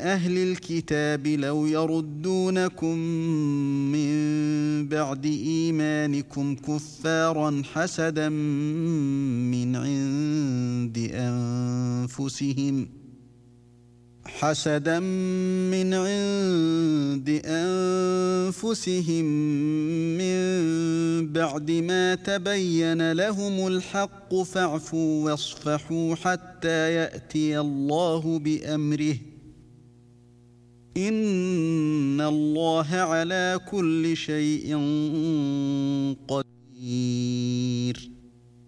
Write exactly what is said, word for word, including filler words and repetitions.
أهل الكتاب لو يردونكم من بعد إيمانكم كفارا حسدا من عند أنفسهم حسدا من عند أنفسهم من بعد ما تبين لهم الحق فاعفوا واصفحوا حتى يأتي الله بأمره إن الله على كل شيء قدير.